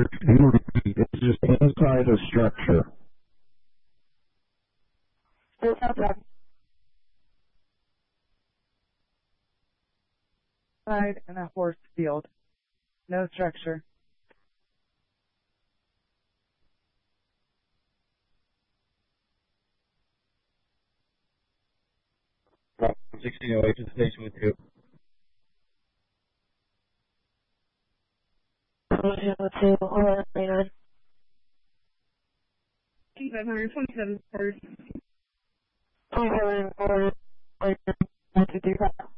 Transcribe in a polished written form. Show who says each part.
Speaker 1: Can you repeat? It's just inside a structure.
Speaker 2: Still outside. Inside in a horse field. No structure.
Speaker 1: 1608 to the station with you.
Speaker 2: 2,
Speaker 3: 527 first.
Speaker 2: 27, 4, 1, 2, 3, 5.